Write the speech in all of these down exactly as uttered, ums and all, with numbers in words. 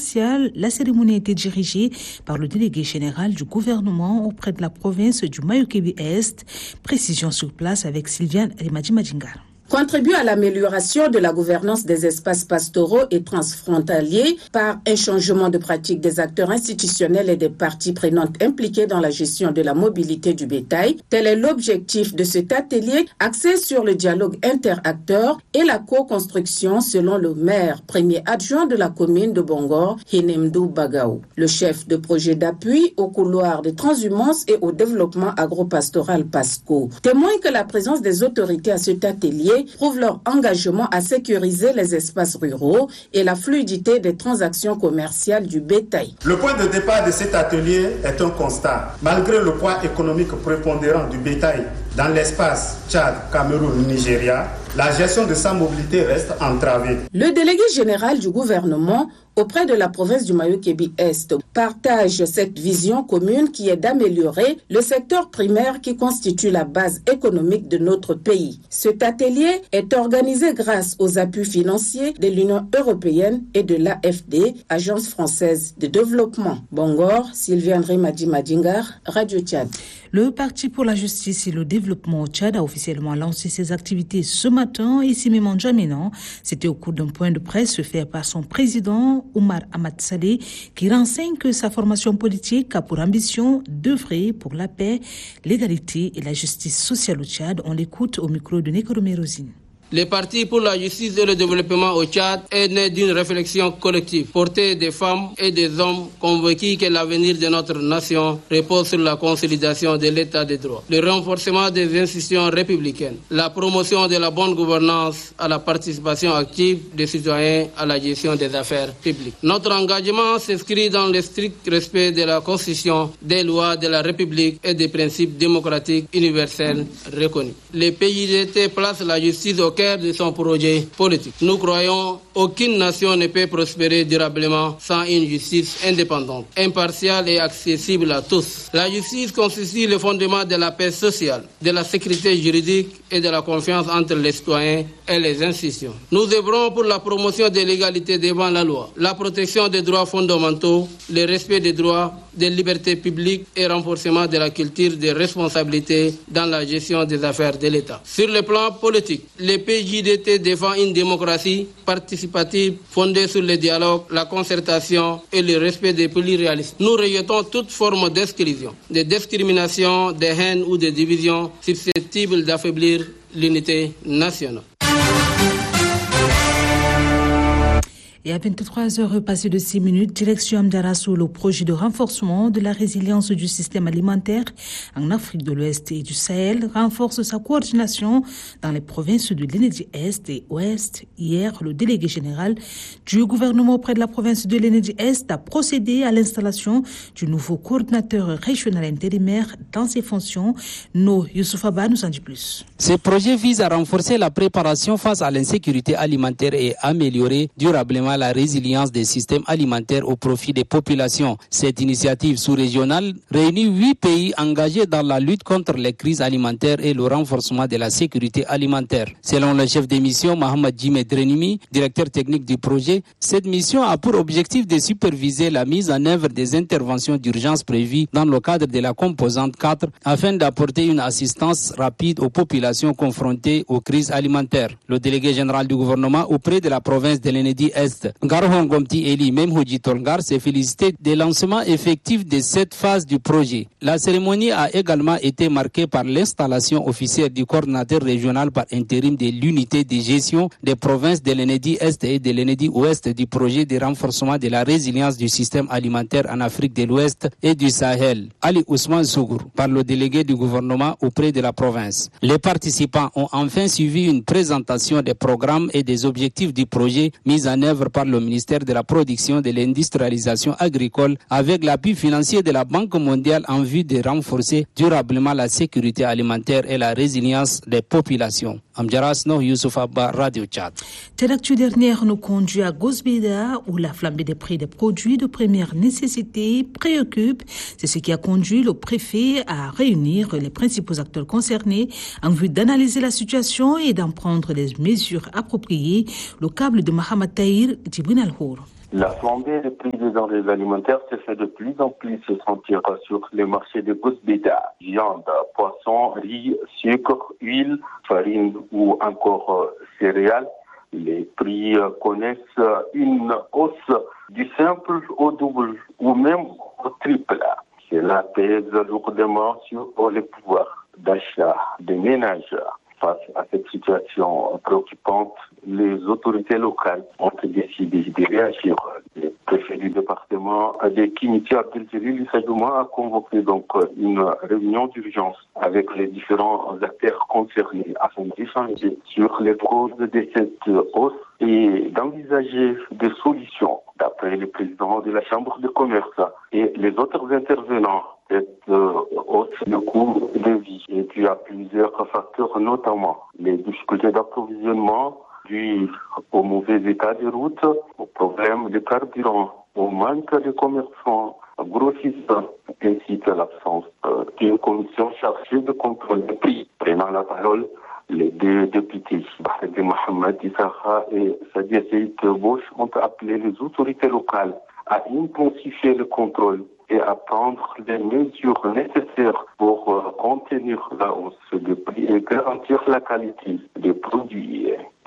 commercial. La cérémonie a été dirigée par le délégué général du gouvernement auprès de la province du Mayo-Kebbi-Est. Précision sur place avec Sylviane Rimadji-Madjingar. Contribue à l'amélioration de la gouvernance des espaces pastoraux et transfrontaliers par un changement de pratique des acteurs institutionnels et des parties prenantes impliquées dans la gestion de la mobilité du bétail. Tel est l'objectif de cet atelier axé sur le dialogue interacteur et la co-construction selon le maire, premier adjoint de la commune de Bongor, Hinemdou Bagaou. Le chef de projet d'appui au couloir de transhumance et au développement agropastoral PASCO témoigne que la présence des autorités à cet atelier prouvent leur engagement à sécuriser les espaces ruraux et la fluidité des transactions commerciales du bétail. Le point de départ de cet atelier est un constat. Malgré le poids économique prépondérant du bétail dans l'espace Tchad, Cameroun, Nigeria, la gestion de sa mobilité reste entravée. Le délégué général du gouvernement auprès de la province du Mayo-Kebbi-Est partage cette vision commune qui est d'améliorer le secteur primaire qui constitue la base économique de notre pays. Cet atelier est organisé grâce aux appuis financiers de l'Union européenne et de l'A F D, Agence française de développement. Bongor, Sylviane Rimadji-Madjingar, Radio Tchad. Le Parti pour la justice et le développement au Tchad a officiellement lancé ses activités ce matin, ici même en N'Djamena. C'était au cours d'un point de presse fait par son président, Oumar Ahmad Saleh, qui renseigne que sa formation politique a pour ambition d'œuvrer pour la paix, l'égalité et la justice sociale au Tchad. On l'écoute au micro de Nekorome Rosine. Le Parti pour la justice et le développement au Tchad est né d'une réflexion collective, portée des femmes et des hommes convaincus que l'avenir de notre nation repose sur la consolidation de l'état de droit, le renforcement des institutions républicaines, la promotion de la bonne gouvernance, à la participation active des citoyens à la gestion des affaires publiques. Notre engagement s'inscrit dans le strict respect de la Constitution, des lois de la République et des principes démocratiques universels reconnus. Le P I D T place la justice au cœur de son projet politique. Nous croyons qu'aucune nation ne peut prospérer durablement sans une justice indépendante, impartiale et accessible à tous. La justice constitue le fondement de la paix sociale, de la sécurité juridique et de la confiance entre les citoyens et les institutions. Nous œuvrons pour la promotion de l'égalité devant la loi, la protection des droits fondamentaux, le respect des droits, des libertés publiques et renforcement de la culture de responsabilité dans la gestion des affaires de l'État. Sur le plan politique, le P J D T défend une démocratie participative fondée sur le dialogue, la concertation et le respect des pluralismes. Nous rejetons toute forme d'exclusion, de discrimination, de haine ou de division susceptible d'affaiblir l'unité nationale. Et à vingt-trois heures passées de six minutes, direction Amdarassou, le projet de renforcement de la résilience du système alimentaire en Afrique de l'Ouest et du Sahel renforce sa coordination dans les provinces de l'Enedi-Est et Ouest. Hier, le délégué général du gouvernement auprès de la province de l'Enedi-Est a procédé à l'installation du nouveau coordinateur régional intérimaire dans ses fonctions. No Youssouf Abba nous en dit plus. Ce projet vise à renforcer la préparation face à l'insécurité alimentaire et améliorer durablement la résilience des systèmes alimentaires au profit des populations. Cette initiative sous-régionale réunit huit pays engagés dans la lutte contre les crises alimentaires et le renforcement de la sécurité alimentaire. Selon le chef de mission, Mohamed Djimé Drenimi, directeur technique du projet, cette mission a pour objectif de superviser la mise en œuvre des interventions d'urgence prévues dans le cadre de la composante quatre afin d'apporter une assistance rapide aux populations confrontées aux crises alimentaires. Le délégué général du gouvernement auprès de la province de l'Enedi-Est, Garhon Gomti Eli Memhoudji Tolgar, s'est félicité des lancements effectifs de cette phase du projet. La cérémonie a également été marquée par l'installation officielle du coordinateur régional par intérim de l'unité de gestion des provinces de l'Enedi-Est et de l'Enedi-Ouest du projet de renforcement de la résilience du système alimentaire en Afrique de l'Ouest et du Sahel, Ali Ousmane Sougour, par le délégué du gouvernement auprès de la province. Les participants ont enfin suivi une présentation des programmes et des objectifs du projet mis en œuvre par le ministère de la Production et de l'Industrialisation agricole avec l'appui financier de la Banque mondiale en vue de renforcer durablement la sécurité alimentaire et la résilience des populations. Amjaras No Youssouf Abba, Radio Tchad. Telle actu dernière nous conduit à Gosbeda où la flambée des prix des produits de première nécessité préoccupe. C'est ce qui a conduit le préfet à réunir les principaux acteurs concernés en vue d'analyser la situation et d'en prendre les mesures appropriées. Le câble de Mohamed Tahir, Djibril Al-Hour. La flambée des prix des denrées alimentaires se fait de plus en plus se sentir sur les marchés de grosses bétail, viande, poisson, riz, sucre, huile, farine ou encore céréales. Les prix connaissent une hausse du simple au double ou même au triple. Cela pèse lourdement sur les pouvoirs d'achat des ménages. Face à cette situation préoccupante, les autorités locales ont décidé de réagir. Le préfet du département de Kiniti, Abdeljalil Sadouma, a convoqué donc une réunion d'urgence avec les différents acteurs concernés afin d'échanger sur les causes de cette hausse et d'envisager des solutions. D'après le président de la Chambre de commerce et les autres intervenants, cette euh, hausse de coût de vie est due à plusieurs facteurs, notamment les difficultés d'approvisionnement dues au mauvais état des routes, au problème de carburant, au manque de commerçants grossistes, ainsi que l'absence euh, d'une commission chargée de contrôle des prix. Prenant la parole, les deux députés, Bahreddin Mohamed Issakha et Sadia Seyd Bouch, ont appelé les autorités locales à intensifier le contrôle et à prendre les mesures nécessaires pour euh, contenir la hausse des prix et garantir la qualité des produits.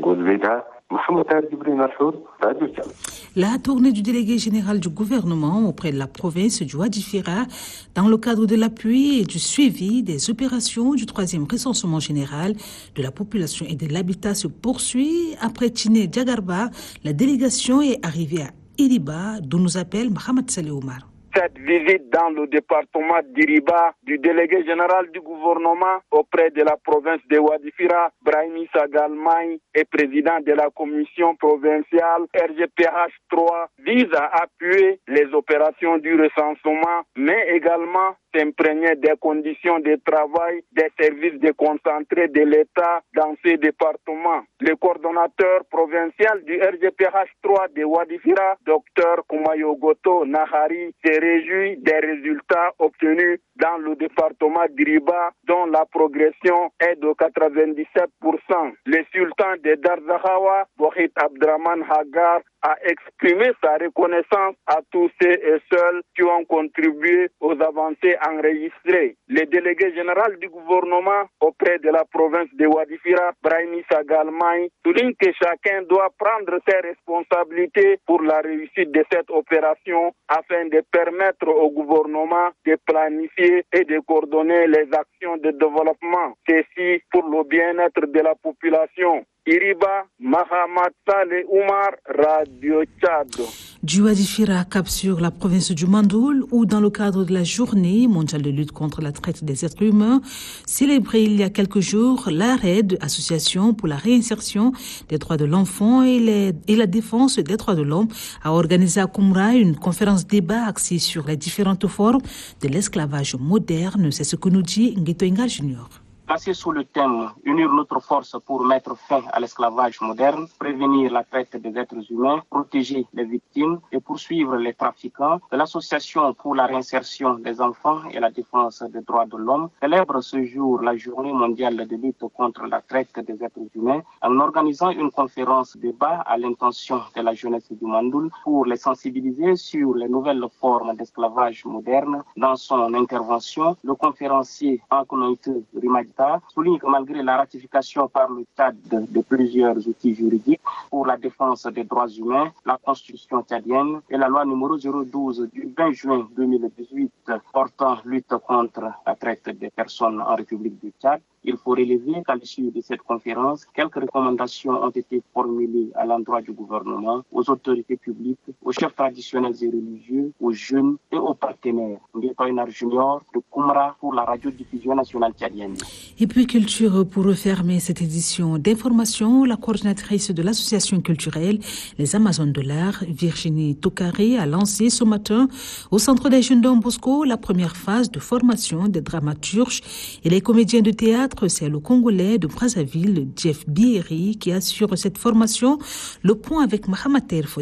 La tournée du délégué général du gouvernement auprès de la province du Wadi-Fira dans le cadre de l'appui et du suivi des opérations du troisième recensement général de la population et de l'habitat se poursuit. Après Tiné Diagarba, la délégation est arrivée à Iriba, d'où nous appelle Mohamed Saleh Omar. Cette visite dans le département d'Iriba du délégué général du gouvernement auprès de la province de Wadi-Fira, Brahimi Sagalmaï, et président de la commission provinciale R G P H trois, vise à appuyer les opérations du recensement, mais également s'imprégner des conditions de travail des services déconcentrés de l'État dans ces départements. Le coordonnateur provincial du R G P H trois de Wadi-Fira, Dr Kumayo Goto Nahari, s'est réjoui des résultats obtenus dans le département d'Iriba, dont la progression est de quatre-vingt-dix-sept pour cent. Le sultan de Darzahawa, Bohit Abdraman Hagar, a exprimé sa reconnaissance à tous ceux et ceux qui ont contribué aux avancées enregistrées. Le délégué général du gouvernement auprès de la province de Wadi-Fira, Brahimi Sagalmaï, souligne que chacun doit prendre ses responsabilités pour la réussite de cette opération afin de permettre au gouvernement de planifier et de coordonner les actions de développement. Ceci pour le bien-être de la population. Iriba, Mahamad Saleh Oumar, Radio Tchad. Du Wadi-Fira cap sur la province du Mandoul, où dans le cadre de la journée mondiale de lutte contre la traite des êtres humains, célébrée il y a quelques jours, l'ARED, Association pour la réinsertion des droits de l'enfant et, les, et la défense des droits de l'homme, a organisé à Koumra une conférence débat axée sur les différentes formes de l'esclavage moderne. C'est ce que nous dit Ngito Inga Junior. Placé sous le thème « Unir notre force pour mettre fin à l'esclavage moderne, prévenir la traite des êtres humains, protéger les victimes et poursuivre les trafiquants », l'Association pour la réinsertion des enfants et la défense des droits de l'homme célèbre ce jour la journée mondiale de lutte contre la traite des êtres humains en organisant une conférence débat à l'intention de la jeunesse du Mandoul pour les sensibiliser sur les nouvelles formes d'esclavage moderne. Dans son intervention, le conférencier Ankonoïte Rimadita souligne que malgré la ratification par le Tchad de, de plusieurs outils juridiques pour la défense des droits humains, la Constitution tchadienne et la loi numéro zéro douze du vingt juin deux mille dix-huit portant lutte contre la traite des personnes en République du Tchad, il faut relever qu'à l'issue de cette conférence, quelques recommandations ont été formulées à l'endroit du gouvernement, aux autorités publiques, aux chefs traditionnels et religieux, aux jeunes et aux partenaires. Ngetoinar Junior de Koumra pour la radiodiffusion nationale tchadienne. Et puis culture, pour refermer cette édition d'information, la coordinatrice de l'association culturelle Les Amazones de l'Art, Virginie Toukari, a lancé ce matin au Centre des Jeunes Don Bosco la première phase de formation des dramaturges et les comédiens de théâtre. C'est le Congolais de Brazzaville, Jeff Bieri, qui assure cette formation. Le point avec Mahamat Fodji.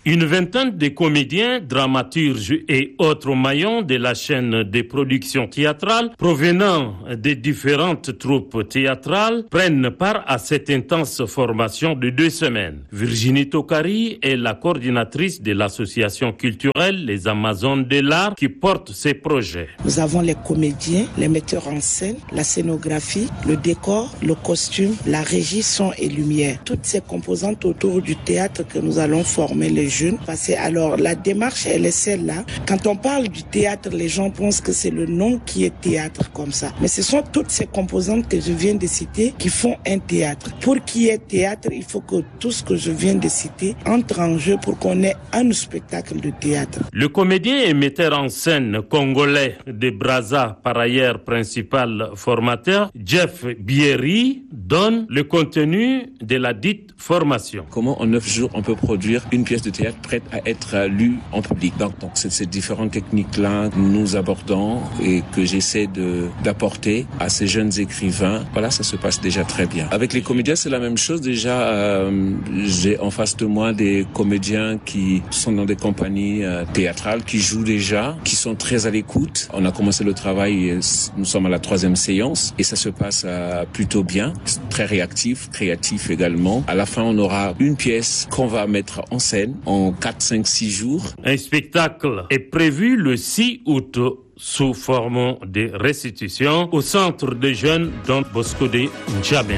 Une vingtaine de comédiens, dramaturges et autres maillons de la chaîne des productions théâtrales provenant des différentes troupes théâtrales prennent part à cette intense formation de deux semaines. Virginie Tokari est la coordinatrice de l'association culturelle Les Amazones de l'Art qui porte ces projets. Nous avons les comédiens, les metteurs en scène, la scénographie, le décor, le costume, la régie son et lumière. Toutes ces composantes autour du théâtre que nous allons former les jeunes. Parce que alors la démarche elle est celle-là. Quand on parle du théâtre, les gens pensent que c'est le nom qui est théâtre comme ça. Mais ce sont toutes ces composantes que je viens de citer qui font un théâtre. Pour qu'il y ait théâtre, il faut que tout ce que je viens de citer entre en jeu pour qu'on ait un spectacle de théâtre. Le comédien et metteur en scène congolais de Brazza, par ailleurs principal formateur, Jeff Bieri, donne le contenu de la dite formation. Comment en neuf jours on peut produire une pièce de théâtre prête à être lue en public. Donc, donc c'est ces différentes techniques-là que nous abordons et que j'essaie de, d'apporter à ces jeunes écrivains. Voilà, ça se passe déjà très bien. Avec les comédiens, c'est la même chose. Déjà, euh, j'ai en face de moi des comédiens qui sont dans des compagnies euh, théâtrales, qui jouent déjà, qui sont très à l'écoute. On a commencé le travail, nous sommes à la troisième séance et ça se passe euh, plutôt bien. Très réactif, créatif également. À la fin, on aura une pièce qu'on va mettre en scène en quatre, cinq, six jours. Un spectacle est prévu le six août sous forme de restitution au centre des jeunes Don Bosco de N'Djamena.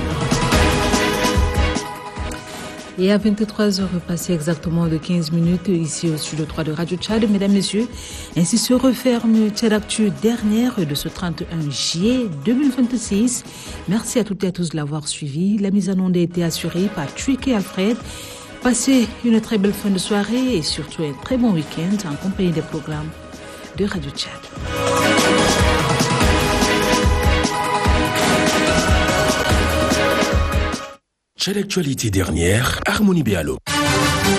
Et à vingt-trois heures passées exactement de quinze minutes ici au studio trois de Radio Tchad, mesdames, messieurs, ainsi se referme Tchad Actu dernière de ce trente et un juillet deux mille vingt-six. Merci à toutes et à tous de l'avoir suivi. La mise en onde a été assurée par Twiki Alfred. Passez une très belle fin de soirée et surtout un très bon week-end en compagnie des programmes de Radio Tchad. Tchad Actualité dernière, Harmonie Béalo.